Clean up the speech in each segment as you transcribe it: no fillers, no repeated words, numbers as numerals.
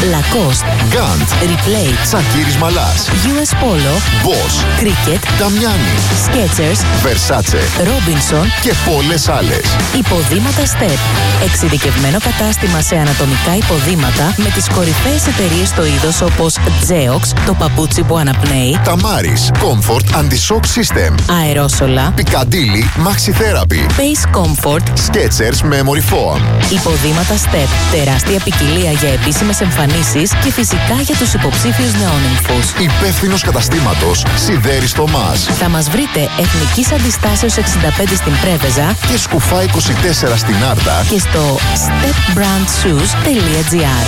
Lacoste, Gant, Replay, Τσακίρης Μαλάς, US Polo, Bosch, Cricket, Damiani, Skechers, Versace Robinson και πολλές άλλες. Υποδήματα Step. Εξειδικευμένο κατάστημα σε ανατομικά υποδήματα με τις κορυφαίες εταιρείες στο είδος όπως Geox, το παπούτσι που αναπνέει, Tamaris, Comfort Anti-Shock System, αερόσολα, Piccadilly, Maxi Therapy, Pace Comfort, Skechers Memory Foam. υποδήματα Step. Τεράστια ποικιλία για επίσημες εμφανίσεις και φυσικά για τους υποψήφιους νεόνυμφους. Υπεύθυνος καταστήματος Σιδέρης Θωμάς Θα μας βρείτε Εθνικής Αντιστάσεως 65 στην Πρέβεζα και Σκουφά 24 στην Άρτα και στο stepbrandshoes.gr.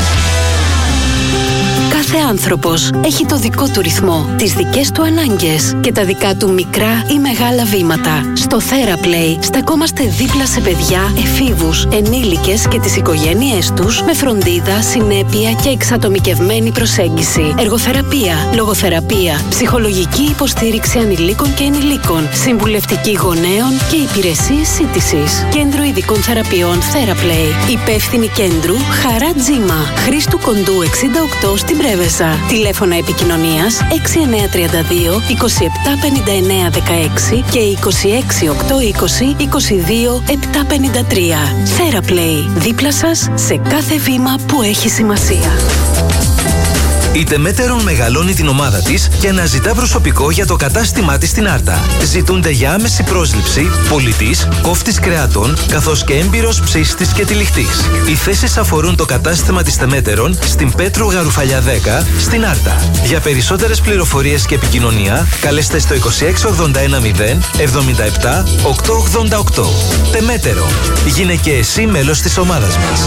Κάθε άνθρωπος έχει το δικό του ρυθμό, τις δικές του ανάγκες και τα δικά του μικρά ή μεγάλα βήματα. Στο TheraPlay στεκόμαστε δίπλα σε παιδιά, εφήβους, ενήλικες και τις οικογένειές τους με φροντίδα, συνέπεια και εξατομικευμένη προσέγγιση. Εργοθεραπεία, λογοθεραπεία, ψυχολογική υποστήριξη ανηλίκων και ενηλίκων, συμβουλευτική γονέων και υπηρεσίες σύντησης. Κέντρο Ειδικών Θεραπείων TheraPlay. Υπεύθυνη κέντρου Χαρά Τζίμα. Χρήστου Κοντού 68 στην Πρέβεζα. Τηλέφωνα επικοινωνίας 6932 275916 και 26820 22753. TheraPlay. Δίπλα σας σε κάθε βήμα που έχει σημασία. Η Τεμέτερον μεγαλώνει την ομάδα της και αναζητά προσωπικό για το κατάστημά της στην Άρτα. Ζητούνται για άμεση πρόσληψη πολιτής, κόφτης κρεατών, καθώς και έμπειρος ψήστης και τυλιχτής. Οι θέσεις αφορούν το κατάστημα της Τεμέτερον στην Πέτρου Γαρουφαλιά 10 στην Άρτα. Για περισσότερες πληροφορίες και επικοινωνία, καλέστε στο 26810 77 888. Τεμέτερον. Γίνε και εσύ μέλος της ομάδας μας.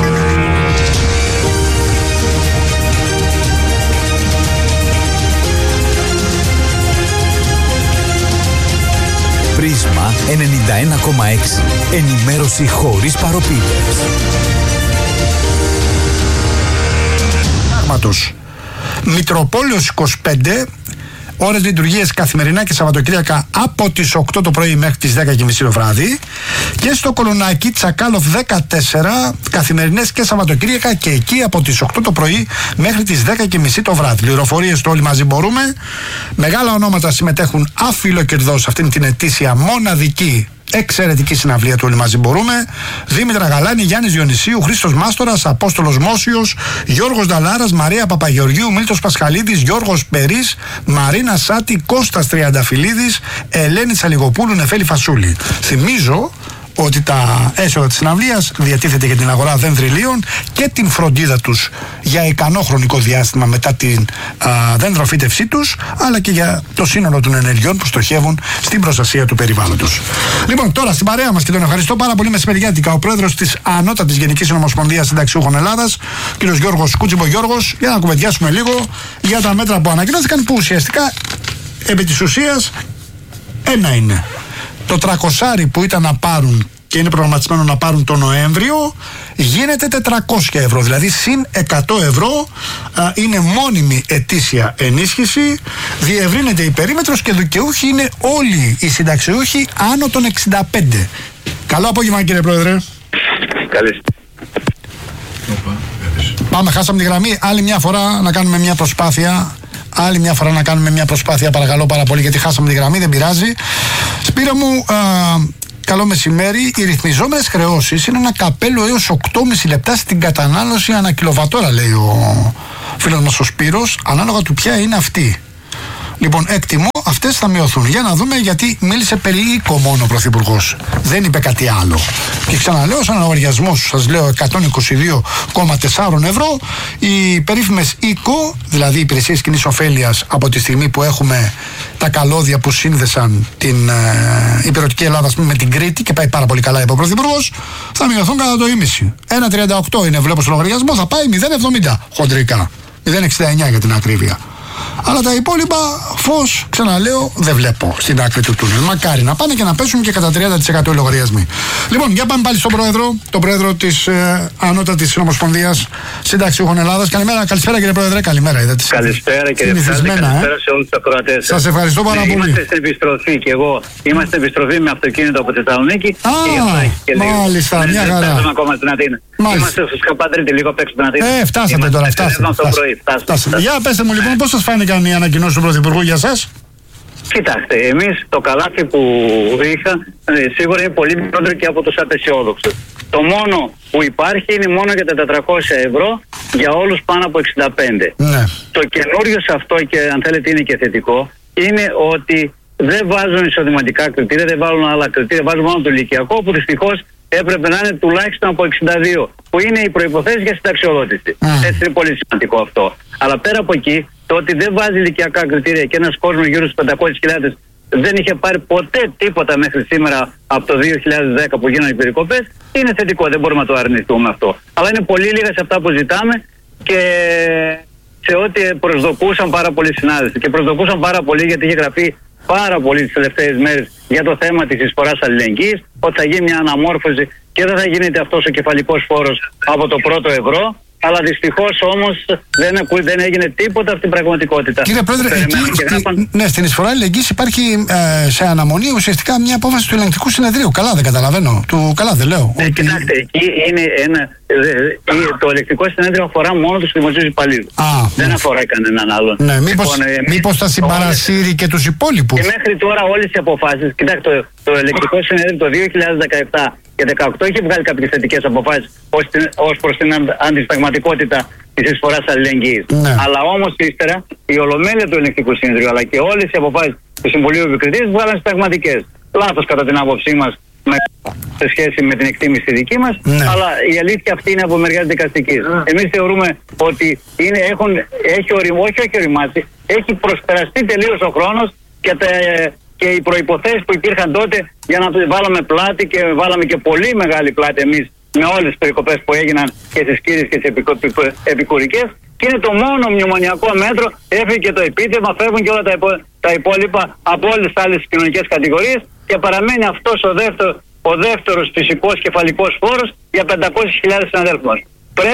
Πρίσμα 91,6. Ενημέρωση χωρίς παροπίδες. Πράγματος. Μητροπόλεως 25. Ώρες λειτουργίες καθημερινά και Σαββατοκύριακα από τις 8 το πρωί μέχρι τις 10:30 το βράδυ. Και στο Κολονάκι Τσακάλοφ 14 καθημερινές και Σαββατοκύριακα και εκεί από τις 8 το πρωί μέχρι τις 10:30 το βράδυ. Πληροφορίες στο Όλοι Μαζί Μπορούμε. Μεγάλα ονόματα συμμετέχουν αφιλοκερδώς σε αυτήν την ετήσια μοναδική εξαιρετική συναυλία του Όλοι Μαζί Μπορούμε. Δήμητρα Γαλάνη, Γιάννης Διονυσίου, Χρήστος Μάστορας, Απόστολος Μόσιος, Γιώργος Νταλάρας, Μαρία Παπαγεωργίου, Μίλτος Πασχαλίδης, Γιώργος Περής, Μαρίνα Σάτη, Κώστας Τριανταφυλλίδης, Ελένη Τσαλιγοπούλου, Νεφέλη Φασούλη. Θυμίζω ότι τα έσοδα της συναυλίας διατίθεται για την αγορά δενδριλίων και την φροντίδα τους για ικανό χρονικό διάστημα μετά την δενδροφύτευσή τους, αλλά και για το σύνολο των ενεργειών που στοχεύουν στην προστασία του περιβάλλοντος. Λοιπόν, τώρα στην παρέα μας και τον ευχαριστώ πάρα πολύ μεσημεριάτικα ο πρόεδρος της Ανώτατης Γενικής Ομοσπονδίας Συνταξιούχων Ελλάδας, κ. Γιώργος Κούτσιμπο Γιώργος, για να κουβεντιάσουμε λίγο για τα μέτρα που ανακοινώθηκαν, που ουσιαστικά επί της ουσίας ένα είναι. Το 300 που ήταν να πάρουν και είναι προγραμματισμένο να πάρουν το Νοέμβριο γίνεται 400 ευρώ, δηλαδή συν 100 ευρώ. Είναι μόνιμη ετήσια ενίσχυση, διευρύνεται η περίμετρος και δικαιούχοι είναι όλοι οι συνταξιούχοι άνω των 65. Καλό απόγευμα, κύριε Πρόεδρε. Καλή. Πάμε, χάσαμε τη γραμμή. Άλλη μια φορά να κάνουμε μια προσπάθεια. Παρακαλώ πάρα πολύ, γιατί χάσαμε τη γραμμή, δεν πειράζει. Σπύρο μου, καλό μεσημέρι. Οι ρυθμιζόμενες χρεώσεις είναι ένα καπέλο έως 8,5 λεπτά στην κατανάλωση ανά κιλοβατόρα, λέει ο φίλος μας ο Σπύρος, ανάλογα του ποια είναι αυτή. Λοιπόν, εκτιμώ αυτές θα μειωθούν. Για να δούμε, γιατί μίλησε περί οίκο μόνο ο Πρωθυπουργός. Δεν είπε κάτι άλλο. Και ξαναλέω, σαν λογαριασμό σου, σας λέω 122,4 ευρώ. Οι περίφημες οίκο, δηλαδή υπηρεσίες κοινής ωφέλειας, από τη στιγμή που έχουμε τα καλώδια που σύνδεσαν την υπηρετική Ελλάδα με την Κρήτη και πάει πάρα πολύ καλά, είπε ο Πρωθυπουργός, θα μειωθούν κατά το ίμιση. 1,38 είναι, βλέπω στο λογαριασμό, θα πάει 0,70 χοντρικά. 0,69 για την ακρίβεια. Αλλά τα υπόλοιπα φως, ξαναλέω, δεν βλέπω στην άκρη του τούνελ. Μακάρι να πάνε και να πέσουν και κατά 30% οι λογαριασμοί. Λοιπόν, για πάμε πάλι στον πρόεδρο, τον πρόεδρο της Ανώτατης Συνομοσπονδίας Συνταξιούχων Ελλάδας. Καλησπέρα κύριε πρόεδρε, καλημέρα. Καλησπέρα κύριε Φράτη, καλησπέρα σε όλους τους ακροατές. Σας ευχαριστώ πάρα πολύ. Είμαστε στην επιστροφή και εγώ. Είμαστε στην επιστροφή με αυτοκίνητο από Θεσσαλονίκη. Μάλιστα, μια χαρά. Δεν ακόμα στην Αθήνα. Είμαστε στους Καπαντρίτη, λίγο απ' έξω από την Αθήνα. Φτάσατε τώρα, φτάσατε. Για πέστε μου λοιπόν, πώς σας φάνηκαν οι ανακοινώσεις του Πρωθυπουργού για σας? Κοιτάξτε, εμείς το καλάθι που είχα σίγουρα είναι πολύ μικρότερο και από τους απεσιόδοξους. Το μόνο που υπάρχει είναι μόνο για τα 400 ευρώ για όλους πάνω από 65. Ναι. Το καινούριο σε αυτό, και αν θέλετε είναι και θετικό, είναι ότι δεν βάζουν εισοδηματικά κριτήρια, δεν βάλουν άλλα κριτήρια, βάζουν μόνο το ηλικιακό, που δυστυχώς έπρεπε να είναι τουλάχιστον από 62, που είναι οι προϋποθέσεις για συνταξιοδότηση. Έτσι είναι πολύ σημαντικό αυτό. Αλλά πέρα από εκεί, το ότι δεν βάζει ηλικιακά κριτήρια και ένας κόσμος γύρω στους 500.000 δεν είχε πάρει ποτέ τίποτα μέχρι σήμερα από το 2010 που γίνανε οι περικοπές, είναι θετικό, δεν μπορούμε να το αρνηθούμε αυτό. Αλλά είναι πολύ λίγα σε αυτά που ζητάμε και σε ό,τι προσδοκούσαν πάρα πολλοί συνάδελφοι. Και προσδοκούσαν πάρα πολύ, γιατί είχε γραφεί πάρα πολύ τις τελευταίες μέρες για το θέμα της εισφοράς αλληλεγγύης, ότι θα γίνει μια αναμόρφωση και δεν θα γίνεται αυτός ο κεφαλικός φόρος από το πρώτο ευρώ. Αλλά δυστυχώς όμως δεν έγινε τίποτα από την πραγματικότητα. Κύριε Πρόεδρε, στην εισφορά αλληλεγγύης υπάρχει σε αναμονή ουσιαστικά μια απόφαση του Ελεγκτικού Συνεδρίου. Καλά δεν καταλαβαίνω. Καλά δεν λέω. Κοιτάξτε, εκεί είναι το Ελεγκτικό Συνέδριο αφορά μόνο τους δημοσίους υπαλλήλους. Δεν αφορά κανέναν άλλον. Ναι, μήπως θα συμπαρασύρει και τους υπόλοιπους. Και μέχρι τώρα όλες οι αποφάσεις, κοιτάξτε, το Ελεγκτικό Συνέδριο το 2017 και 2018 είχε βγάλει κάποιες θετικές αποφάσεις ως προς την αντισυνταγματικότητα της εισφοράς αλληλεγγύης. Ναι. Αλλά όμως ύστερα η ολομέλεια του Ελεγκτικού Συνεδρίου αλλά και όλες οι αποφάσεις του Συμβουλίου Επικριτής βγάλαν συνταγματικές. Λάθος κατά την άποψή μας σε σχέση με την εκτίμηση δική μας, ναι. Αλλά η αλήθεια αυτή είναι από μεριάς δικαστικής. Εμείς θεωρούμε ότι έχει οριμάσει, έχει προσπεραστεί τελείως ο χρόνος και οι προϋποθέσεις που υπήρχαν τότε για να βάλαμε πλάτη, και βάλαμε και πολύ μεγάλη πλάτη εμείς με όλες τις περικοπές που έγιναν και στις κύριες και στις επικουρικές, και είναι το μόνο μνημονιακό μέτρο. Έφυγε και το επίτευγμα, φεύγουν και όλα τα υπόλοιπα από όλες τις άλλες κοινωνικές κατηγορίες και παραμένει αυτός ο δεύτερος φυσικός κεφαλικός φόρος για 500.000 συναδέλφους μας.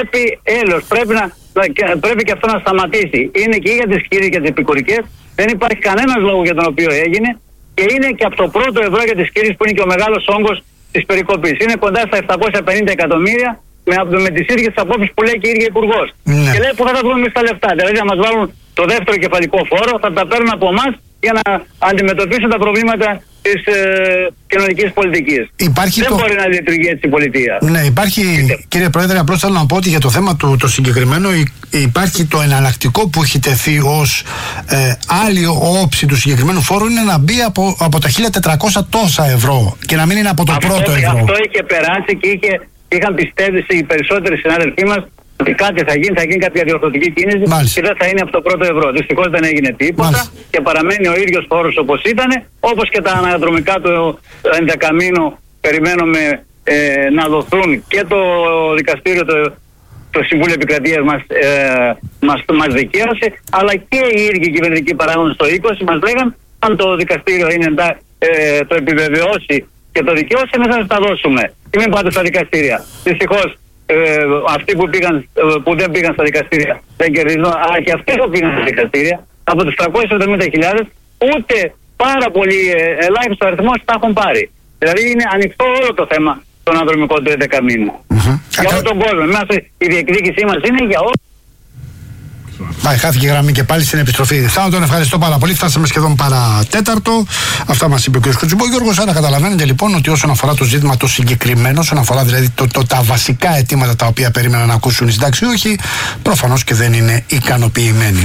Πρέπει και αυτό να σταματήσει. Είναι και για τις κύριες και τις επικουρικές. Δεν υπάρχει κανένας λόγο για τον οποίο έγινε, και είναι και από το πρώτο ευρώ για τις κύριες που είναι και ο μεγάλος όγκος της περικοπής. Είναι κοντά στα 750 εκατομμύρια με τις ίδιες απόψεις που λέει και η ίδια Υπουργός. Ναι. Και λέει που θα τα βρούμε εμείς τα λεφτά. Δηλαδή να μας βάλουν το δεύτερο κεφαλικό φόρο, θα τα παίρνουν από εμάς για να αντιμετωπίσουν τα προβλήματα της κοινωνικής πολιτικής. Δεν μπορεί να λειτουργεί έτσι η πολιτεία. Ναι, κύριε Πρόεδρε, απλώς θέλω να πω ότι για το θέμα το συγκεκριμένο υπάρχει το εναλλακτικό που έχει τεθεί ως άλλη όψη του συγκεκριμένου φόρου, είναι να μπει από τα 1.400 τόσα ευρώ και να μην είναι από το πρώτο ευρώ. Αυτό είχε περάσει και είχαν πιστεύει οι περισσότεροι συνάδελφοί μας ότι κάτι θα γίνει κάποια διορθωτική κίνηση. Μάλιστα. Και δεν θα είναι από το πρώτο ευρώ. Δυστυχώς δεν έγινε τίποτα. Μάλιστα. Και παραμένει ο ίδιος φόρος όπως ήταν, όπως και τα αναδρομικά του ενδεκαμήνου περιμένουμε να δοθούν, και το δικαστήριο, το Συμβούλιο Επικρατείας μας δικαίωσε, αλλά και οι ίδιοι κυβερνητικοί παράγοντες το 20 μας λέγαν αν το δικαστήριο το επιβεβαιώσει και το δικαιώσει, εμείς θα τα δώσουμε. Και μην πάτε στα δικαστήρια. Δυστυχώς αυτοί που δεν πήγαν στα δικαστήρια δεν κερδίζουν, αλλά και αυτοί που πήγαν στα δικαστήρια από τους 370.000 ούτε πάρα πολύ ελάχιστο αριθμό τα έχουν πάρει. Δηλαδή είναι ανοιχτό όλο το θέμα των αναδρομικών του 11 μήνου. Για όλο τον κόσμο. Η διεκδίκησή μας είναι για όλο. Χάθηκε η γραμμή και πάλι στην επιστροφή. Θα τον ευχαριστώ πάρα πολύ. Φτάσαμε σχεδόν παρατέταρτο. Αυτά μας είπε ο κ. Κουτσουμπόγιοργος. Άρα καταλαβαίνετε λοιπόν ότι όσον αφορά το ζήτημα το συγκεκριμένο, όσον αφορά δηλαδή τα βασικά αιτήματα τα οποία περίμεναν να ακούσουν οι συνταξιούχοι, προφανώς και δεν είναι ικανοποιημένοι.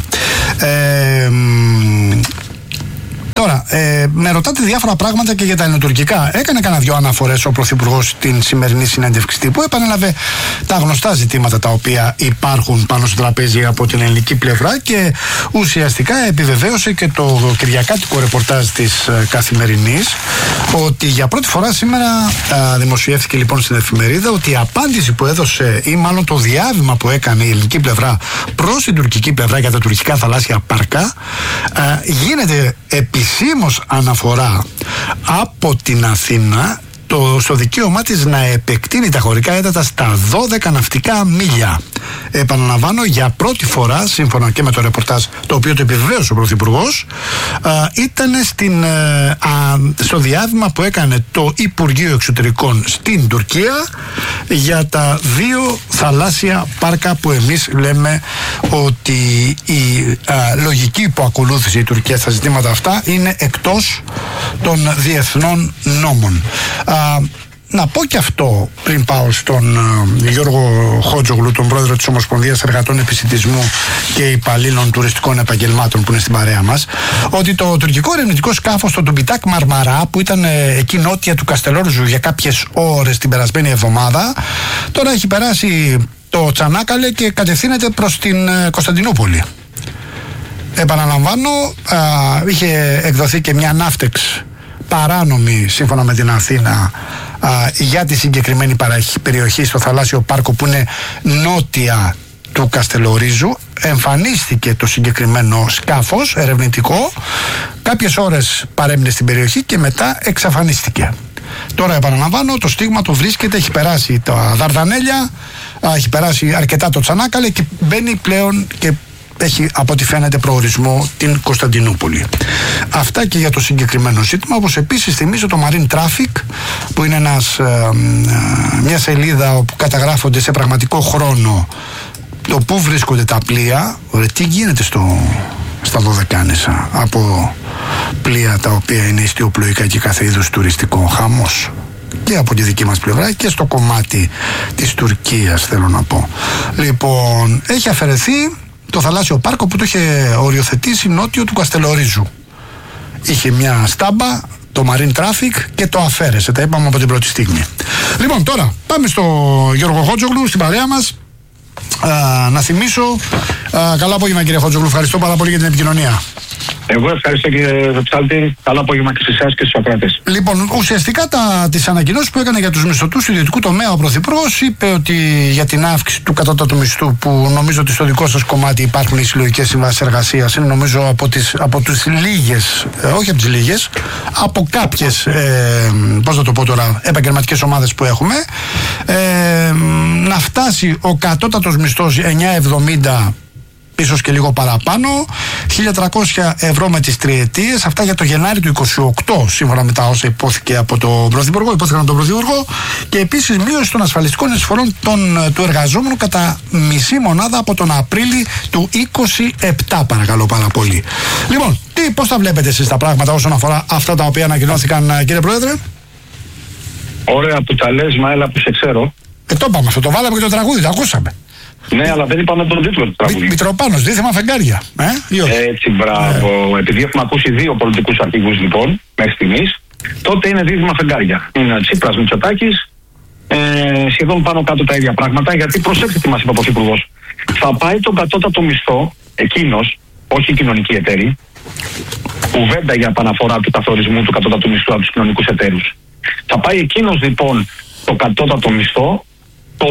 Τώρα, με ρωτάτε διάφορα πράγματα και για τα ελληνοτουρκικά. Έκανε κανένα δυο αναφορές ο Πρωθυπουργός στην σημερινή συνέντευξη τύπου. Επανέλαβε τα γνωστά ζητήματα τα οποία υπάρχουν πάνω στο τραπέζι από την ελληνική πλευρά και ουσιαστικά επιβεβαίωσε και το κυριακάτικο ρεπορτάζ της Καθημερινής ότι για πρώτη φορά σήμερα δημοσιεύθηκε λοιπόν στην εφημερίδα ότι η απάντηση που έδωσε ή μάλλον το διάβημα που έκανε η ελληνική πλευρά προς την τουρκική πλευρά για τα τουρκικά θαλάσσια πάρκα, γίνεται επισήμως αναφορά από την Αθήνα στο δικαίωμά της να επεκτείνει τα χωρικά έντατα στα 12 ναυτικά μίλια. Επαναλαμβάνω, για πρώτη φορά, σύμφωνα και με το ρεπορτάζ το οποίο το επιβεβαίωσε ο Πρωθυπουργός, ήταν στο διάβημα που έκανε το Υπουργείο Εξωτερικών στην Τουρκία για τα 2 θαλάσσια πάρκα που εμείς λέμε ότι η λογική που ακολούθησε η Τουρκία στα ζητήματα αυτά είναι εκτός των διεθνών νόμων. Να πω και αυτό πριν πάω στον Γιώργο Χότζογλου, τον πρόεδρο της Ομοσπονδίας Εργατών Επισιτισμού και Υπαλλήλων Τουριστικών Επαγγελμάτων που είναι στην παρέα μας, ότι το τουρκικό ερευνητικό σκάφος, το Τουμπιτάκ Μαρμαρά, που ήταν εκεί νότια του Καστελόριζου για κάποιες ώρες την περασμένη εβδομάδα, τώρα έχει περάσει το Τσανάκαλε και κατευθύνεται προς την Κωνσταντινούπολη. Επαναλαμβάνω, είχε εκδοθεί και μια ναύτεξ παράνομη σύμφωνα με την Αθήνα για τη συγκεκριμένη περιοχή στο θαλάσσιο πάρκο που είναι νότια του Καστελορίζου. Εμφανίστηκε το συγκεκριμένο σκάφος ερευνητικό, κάποιες ώρες παρέμεινε στην περιοχή και μετά εξαφανίστηκε. Τώρα επαναλαμβάνω, το στίγμα το βρίσκεται, έχει περάσει τα Δαρδανέλια, έχει περάσει αρκετά το Τσανάκαλε και μπαίνει πλέον και έχει από ό,τι φαίνεται προορισμό την Κωνσταντινούπολη. Αυτά και για το συγκεκριμένο ζήτημα. Όπως επίσης θυμίζω το Marine Traffic, που είναι μια σελίδα όπου καταγράφονται σε πραγματικό χρόνο το πού βρίσκονται τα πλοία. Τι γίνεται στα Δωδεκάνησα από πλοία τα οποία είναι ιστιοπλοϊκά και κάθε είδους τουριστικό, χαμός και από τη δική μας πλευρά και στο κομμάτι της Τουρκίας, θέλω να πω. Λοιπόν, έχει αφαιρεθεί το θαλάσσιο πάρκο που το είχε οριοθετήσει νότιο του Καστελορίζου. Είχε μια στάμπα, το Marine Traffic, και το αφαίρεσε. Τα είπαμε από την πρώτη στιγμή. Λοιπόν, τώρα πάμε στο Γιώργο Χότζογλου, στην παρέα μας. Να θυμίσω, καλό απόγευμα κύριε Χότζογλου, ευχαριστώ πάρα πολύ για την επικοινωνία. Εγώ ευχαριστώ κύριε Βεψάλτη. Καλό απόγευμα και σε εσάς και στους ακροατές. Λοιπόν, ουσιαστικά τις ανακοινώσεις που έκανε για τους μισθωτούς του ιδιωτικού τομέα ο Πρωθυπουργός είπε ότι για την αύξηση του κατώτατου μισθού, που νομίζω ότι στο δικό σας κομμάτι υπάρχουν οι συλλογικές συμβάσεις εργασίας, είναι νομίζω από τις λίγες, όχι από τις λίγες, από κάποιες, πώς να το πω τώρα, επαγγελματικές ομάδες που έχουμε, να φτάσει ο κατώτατος μισθός 9,70, ίσως και λίγο παραπάνω, 1.300 ευρώ με τις τριετίες, αυτά για το Γενάρη του 28, σύμφωνα με τα όσα υπόθηκαν από τον Πρωθυπουργό, και επίσης μείωση των ασφαλιστικών εισφορών του εργαζόμενου κατά μισή μονάδα από τον Απρίλη του 27, παρακαλώ πάρα πολύ. Λοιπόν, πώς τα βλέπετε εσείς τα πράγματα όσον αφορά αυτά τα οποία ανακοινώθηκαν, κύριε Πρόεδρε? Ωραία που τα λες, Μαέλα, που σε ξέρω. Το είπαμε αυτό, το βάλαμε και το τραγούδι, το ακούσαμε. Ναι, αλλά δεν είπαμε τον τίτλο του τραγούδι. Μητροπάνος, δίθεμα φεγγάρια. Έτσι, μπράβο. Επειδή έχουμε ακούσει 2 πολιτικούς αρχηγούς, λοιπόν, μέχρι στιγμής, τότε είναι δίθεμα φεγγάρια. Είναι Τσίπρας, Μητσοτάκης, σχεδόν πάνω κάτω τα ίδια πράγματα, γιατί προσέξτε τι μας είπε ο Πρωθυπουργός. Θα πάει τον κατώτατο μισθό, εκείνος, όχι οι κοινωνικοί εταίροι, κουβέντα για επαναφορά του καθορισμού του κατώτατου μισθού από τους κοινωνικούς εταίρους. Θα πάει εκείνος, λοιπόν, το κατώτατο μισθό το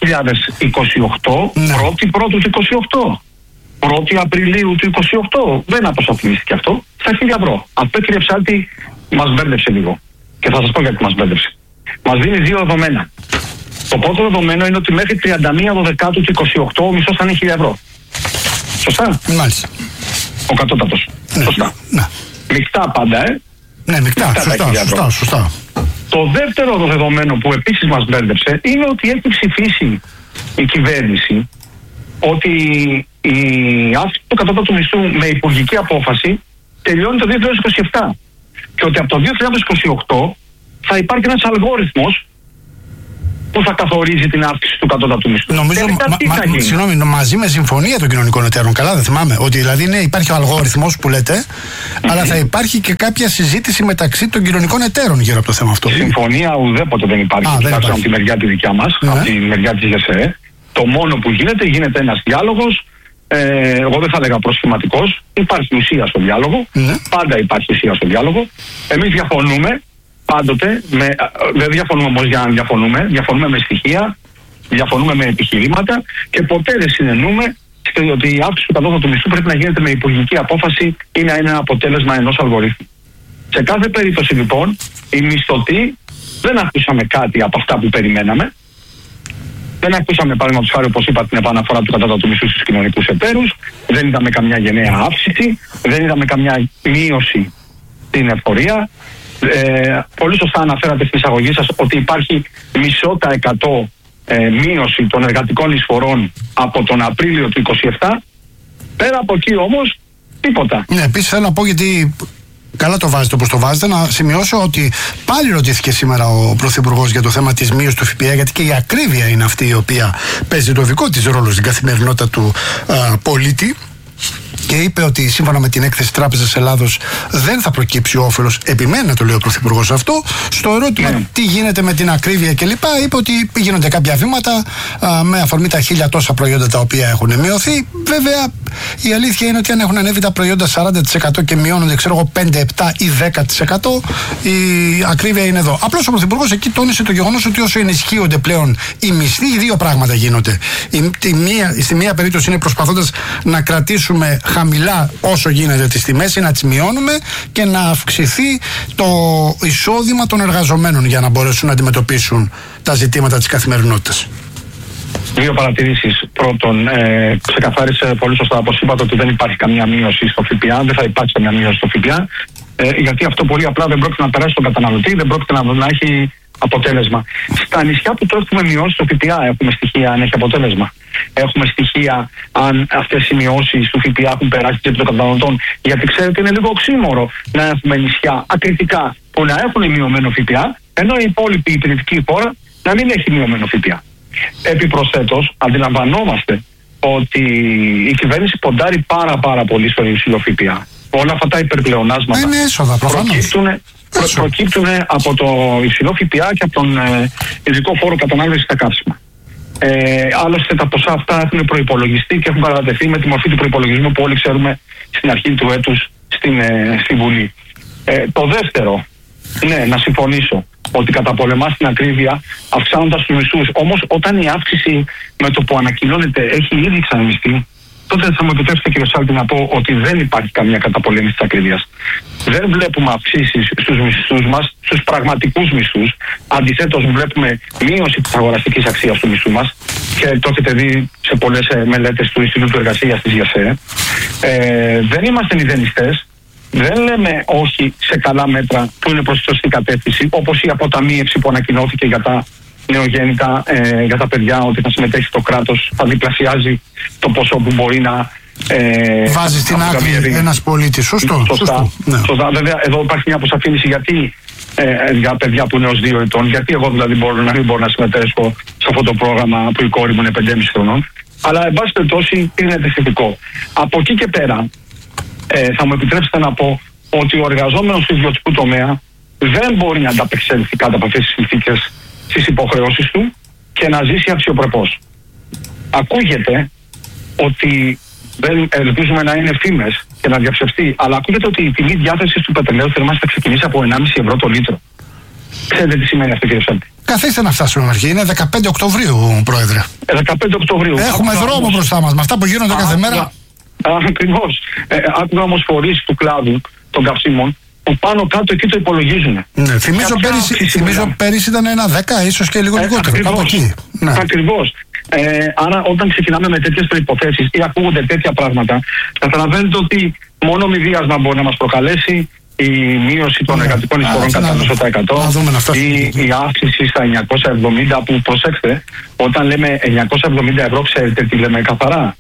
2028, ναι. 1η Πρώτου του 28. 1η Απριλίου του 28. Δεν αποσαφηνίστηκε αυτό. Στα 1.000 ευρώ. Αυτό, κύριε Ψάλτη, μας μπέρδεψε λίγο. Και θα σας πω γιατί μας μπέρδεψε. Μας δίνει 2 δεδομένα. Το πρώτο δεδομένο είναι ότι μέχρι 31 Δεκάτου του 28 ο μισθός θα είναι 1.000 ευρώ. Σωστά? Μάλιστα. Ο κατώτατος. Ναι, σωστά. Ναι. Μεικτά πάντα, Ναι, μεικτά. Σωστά. Το δεύτερο δεδομένο που επίσης μας μπέρδεψε είναι ότι έχει ψηφίσει η κυβέρνηση ότι η αύξηση του κατώτατου μισθού με υπουργική απόφαση τελειώνει το 2027 και ότι από το 2028 θα υπάρχει ένας αλγόριθμος που θα καθορίζει την αύξηση του κατώτατου μισθού. Νομίζω, συγγνώμη, μαζί με συμφωνία των κοινωνικών εταίρων, καλά δεν θυμάμαι, ότι δηλαδή υπάρχει ο αλγόριθμος που λέτε, αλλά θα υπάρχει και κάποια συζήτηση μεταξύ των κοινωνικών εταίρων γύρω από το θέμα αυτό. Συμφωνία ουδέποτε δεν υπάρχει, τουλάχιστον από τη μεριά τη δικιά μας, από τη μεριά της ΓΕΣΕ. Το μόνο που γίνεται ένας διάλογος, εγώ δεν θα έλεγα προσχηματικός, υπάρχει ουσία στο διάλογο, πάντα υπάρχει ουσία στο διάλογο. Εμείς διαφωνούμε. Πάντοτε, δεν διαφωνούμε όμως για να διαφωνούμε με στοιχεία, διαφωνούμε με επιχειρήματα και ποτέ δεν συνενούμε ότι η αύξηση του κατώτατου μισθού πρέπει να γίνεται με υπουργική απόφαση ή να είναι ένα αποτέλεσμα ενός αλγορίθμου. Σε κάθε περίπτωση λοιπόν, οι μισθωτοί δεν ακούσαμε κάτι από αυτά που περιμέναμε. Δεν ακούσαμε, παραδείγματος χάρη, όπως είπα, την επαναφορά του κατώτατου μισθού στους κοινωνικούς εταίρους. Δεν είδαμε καμιά γενναία αύξηση. Δεν είδαμε καμιά μείωση στην εφορία. Πολύ σωστά αναφέρατε στην εισαγωγή σας ότι υπάρχει 0,5% μείωση των εργατικών εισφορών από τον Απρίλιο του 2027. Πέρα από εκεί όμως, τίποτα. Ναι, επίσης θέλω να πω, γιατί καλά το βάζετε όπως το βάζετε, να σημειώσω ότι πάλι ρωτήθηκε σήμερα ο Πρωθυπουργός για το θέμα της μείωσης του ΦΠΑ, γιατί και η ακρίβεια είναι αυτή η οποία παίζει το δικό της ρόλο στην καθημερινότητα του πολίτη. Και είπε ότι σύμφωνα με την έκθεση Τράπεζας Ελλάδος δεν θα προκύψει όφελος. Επιμένει να το λέει ο Πρωθυπουργός αυτό. Στο ερώτημα τι γίνεται με την ακρίβεια κλπ., είπε ότι γίνονται κάποια βήματα με αφορμή τα 1000 τόσα προϊόντα τα οποία έχουν μειωθεί. Βέβαια, η αλήθεια είναι ότι αν έχουν ανέβει τα προϊόντα 40% και μειώνονται, ξέρω εγώ, 5, 7 ή 10%, η ακρίβεια είναι εδώ. Απλώς ο Πρωθυπουργός εκεί τόνισε το γεγονός ότι όσο ενισχύονται πλέον οι μισθοί, δύο πράγματα γίνονται. Στη μία περίπτωση είναι προσπαθώντας να κρατήσουμε χαμηλά όσο γίνεται τις τιμές ή να τις μειώνουμε και να αυξηθεί το εισόδημα των εργαζομένων για να μπορέσουν να αντιμετωπίσουν τα ζητήματα της καθημερινότητας. Δύο παρατηρήσεις. Πρώτον, ξεκαθάρισε πολύ σωστά, όπως είπατε, ότι δεν υπάρχει καμία μείωση στο ΦΠΑ, δεν θα υπάρξει καμία μείωση στο ΦΠΑ, γιατί αυτό πολύ απλά δεν πρόκειται να περάσει στον καταναλωτή, δεν πρόκειται να έχει αποτέλεσμα. Στα νησιά που το έχουμε μειώσει το ΦΠΑ έχουμε στοιχεία αν έχει αποτέλεσμα. Έχουμε στοιχεία αν αυτές οι μειώσεις του ΦΠΑ έχουν περάσει και των καταναλωτών. Γιατί ξέρετε, είναι λίγο οξύμορο να έχουμε νησιά ακριτικά που να έχουν μειωμένο ΦΠΑ, ενώ η υπόλοιπη υπηρετική χώρα να μην έχει μειωμένο ΦΠΑ. Επιπροσθέτως, αντιλαμβανόμαστε ότι η κυβέρνηση ποντάρει πάρα πολύ στο υψηλό ΦΠΑ. Όλα αυτά τα υπερπλεονάσματα προκύπτουν από το υψηλό ΦΠΑ και από τον ειδικό φόρο κατανάλωσης στα καύσιμα. Άλλωστε τα ποσά αυτά έχουν προϋπολογιστεί και έχουν παρατεθεί με τη μορφή του προϋπολογισμού που όλοι ξέρουμε στην αρχή του έτους στη Βουλή. Το δεύτερο, ναι, να συμφωνήσω ότι καταπολεμά την ακρίβεια αυξάνοντας τους μισθούς. Όμως όταν η αύξηση με το που ανακοινώνεται έχει ήδη ξαναμισθεί, τότε θα μου επιτρέψετε, κύριε Σάλτη, να πω ότι δεν υπάρχει καμία καταπολέμηση της ακρίβειας. Δεν βλέπουμε αυξήσεις στους μισθούς μας, στους πραγματικούς μισθούς. Αντιθέτως, βλέπουμε μείωση της αγοραστικής αξίας του μισθού μας και το έχετε δει σε πολλές μελέτες του Ινστιτούτου Εργασίας της ΓΕΣΕ. Δεν είμαστε μηδενιστές. Δεν λέμε όχι σε καλά μέτρα που είναι προς τη σωστή κατεύθυνση, όπως η αποταμίευση που ανακοινώθηκε για τα νεογέννητα, για τα παιδιά, ότι θα συμμετέχει το κράτος, θα διπλασιάζει το ποσό που μπορεί να βάζει στην άκρη ένας πολίτης. Σωστό. Σωστά. Βέβαια, εδώ υπάρχει μια αποσαφήνιση γιατί για παιδιά που είναι ως 2 ετών, γιατί εγώ δηλαδή να μην μπορώ να συμμετέσχω σε αυτό το πρόγραμμα που η κόρη μου είναι 5,5 χρονών. Αλλά εν πάση περιπτώσει είναι θετικό. Από εκεί και πέρα, θα μου επιτρέψετε να πω ότι ο εργαζόμενος του ιδιωτικού τομέα δεν μπορεί να ανταπεξέλθει κάτω από αυτές τις συνθήκες στις υποχρεώσεις του και να ζήσει αξιοπρεπώς. Ακούγεται ότι δεν ελπίζουμε να είναι φήμες και να διαψευστεί, αλλά ακούγεται ότι η τιμή διάθεσης του πετρελαίου θερμάς θα ξεκινήσει από 1,5 ευρώ το λίτρο. Ξέρετε τι σημαίνει αυτό, κύριε Σάλτη? Καθίστε να φτάσουμε αρχή. Είναι 15 Οκτωβρίου, Πρόεδρε. 15 Οκτωβρίου. Έχουμε δρόμο μπροστά μας με αυτά που γίνονται κάθε μέρα. Ακριβώς. Άκουγα όμως φορείς του κλάδου των καυσίμων που πάνω κάτω εκεί το υπολογίζουν. Ναι, θυμίζω πέρυσι ήταν 1,10, ίσως και λίγο λιγότερο. Ακριβώς. Άρα όταν ξεκινάμε με τέτοιες προϋποθέσεις ή ακούγονται τέτοια πράγματα, καταλαβαίνετε ότι μόνο μηδίασμα μπορεί να μας προκαλέσει η μείωση των εργατικών εισφορών κατά 100% ή η αύξηση στα 970 που, προσέξτε, όταν λέμε 970 ευρώ, ξέρετε τι λέμε καθαρά?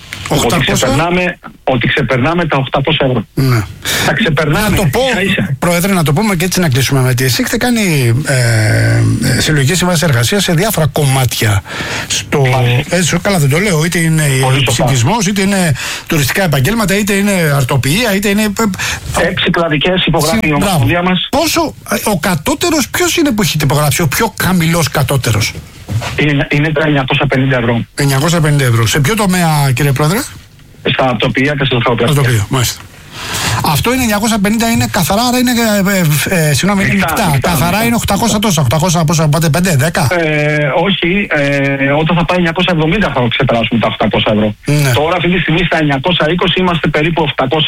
Ότι ξεπερνάμε τα 800 ευρώ. Ναι. Θα ξεπερνάμε. Να το πω, Πρόεδρε, να το πούμε και έτσι να κλείσουμε με τη ΕΣΥ. Έχετε κάνει συλλογικές συμβάσεις εργασίας σε διάφορα κομμάτια. Καλά δεν το λέω, είτε είναι εξοικισμός, είτε είναι τουριστικά επαγγέλματα, είτε είναι αρτοποιία, είτε είναι. 6 κλαδικές υπογράφει η ομοσπονδία μας. Πόσο, ο κατώτερος ποιος είναι που έχετε υπογράψει, ο πιο χαμηλός κατώτερος? Είναι τα 950 ευρώ. 950 ευρώ. Σε ποιο τομέα, κύριε Πρόεδρε? Στα αρτοποιία και στα αρτοποιία, μάλιστα. Αυτό είναι 950, είναι καθαρά, άρα είναι, συγγνώμη, είναι μεικτά. Καθαρά είναι 800 τόσα. 800 πόσα, πάτε 5-10. Όχι, όταν θα πάει 970 θα ξεπεράσουμε τα 800 ευρώ. Ναι. Τώρα αυτή τη στιγμή στα 920 είμαστε περίπου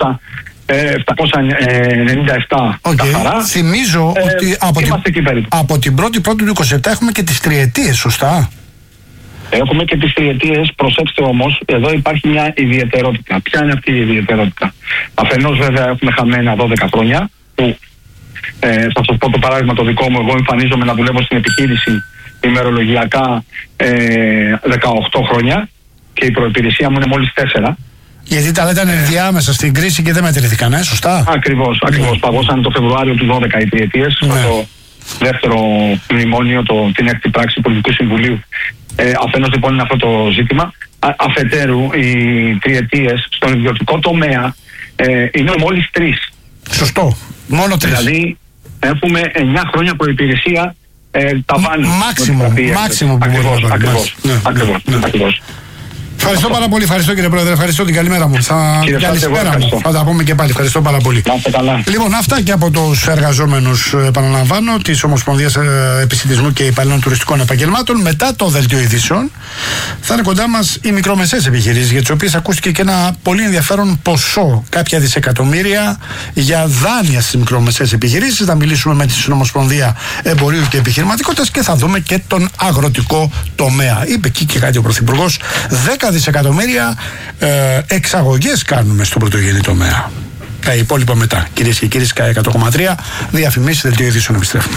797 καθαρά. Θυμίζω ότι από την 1η Πρώτου του 27 έχουμε και τις τριετίες, σωστά? Έχουμε και τις τριετίες, προσέξτε όμως, εδώ υπάρχει μια ιδιαιτερότητα. Ποια είναι αυτή η ιδιαιτερότητα? Αφενός βέβαια έχουμε χαμένα 12 χρόνια, που θα σας πω το παράδειγμα το δικό μου, εγώ εμφανίζομαι να δουλεύω στην επιχείρηση ημερολογιακά 18 χρόνια και η προϋπηρεσία μου είναι μόλις 4. Γιατί τα λέτε ενδιάμεσα στην κρίση και δεν μετρήθηκαν, σωστά? Ακριβώς. Παγώσαν το Φεβρουάριο του 12 οι τριετίες, με το δεύτερο μνημόνιο, την έκτη πράξη Πολιτικού Συμβουλίου. Αφενός λοιπόν είναι αυτό το ζήτημα. Αφετέρου, οι τριετίες στον ιδιωτικό τομέα είναι μόλις 3. Σωστό. Μόνο 3. Δηλαδή έχουμε 9 χρόνια προϋπηρεσία ταβάνι. Μάξιμο που μπορούμε να πάρουμε. Ακριβώς. Ευχαριστώ πάρα πολύ, ευχαριστώ κύριε Πρόεδρε, ευχαριστώ, την καλημέρα μου. Καλησπέρα μου. Θα τα πούμε και πάλι. Ευχαριστώ πάρα πολύ. Λοιπόν, αυτά και από τους εργαζόμενους, επαναλαμβάνω, της Ομοσπονδίας Επισιτισμού και Υπαλλήλων Τουριστικών Επαγγελμάτων. Μετά το δελτίο ειδήσεων θα είναι κοντά μας οι μικρομεσαίες επιχειρήσεις, για τις οποίες ακούστηκε και ένα πολύ ενδιαφέρον ποσό, κάποια δισεκατομμύρια για δάνεια στις μικρομεσαίες επιχειρήσεις. Θα μιλήσουμε με τη Ομοσπονδία Εμπορίου και Επιχειρηματικότητας και θα δούμε και τον αγροτικό τομέα. Είπε εκεί και κάτι ο Πρωθυπουργός, 10 δισεκατομμύρια εξαγωγές κάνουμε στον πρωτογενή τομέα. Τα υπόλοιπα μετά. Κυρίες και κύριοι, Sky 100,3, διαφημίσεις, δελτίο ειδήσεων, επιστρέφουμε.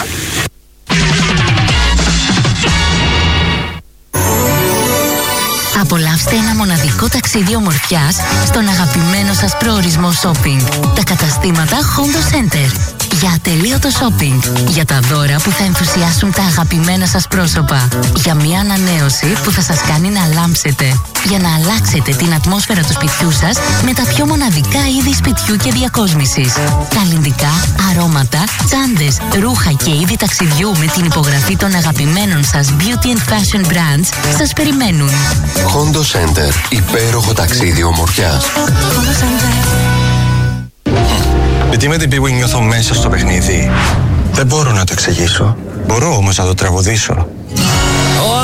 Απολαύστε ένα μοναδικό ταξίδι ομορφιάς στον αγαπημένο σας προορισμό shopping. Τα καταστήματα Hondo Center. Για ατελείωτο shopping. Για τα δώρα που θα ενθουσιάσουν τα αγαπημένα σας πρόσωπα. Για μια ανανέωση που θα σας κάνει να λάμψετε. Για να αλλάξετε την ατμόσφαιρα του σπιτιού σας με τα πιο μοναδικά είδη σπιτιού και διακόσμησης. Καλλυντικά, αρώματα, τσάντες, ρούχα και είδη ταξιδιού με την υπογραφή των αγαπημένων σας beauty and fashion brands σας περιμένουν. Hondo Center. Υπέροχο ταξίδι ομορφιάς. Γιατί με την πίγου νιώθω μέσα στο παιχνίδι. Δεν μπορώ να το εξηγήσω. Μπορώ όμως να το τραγουδήσω.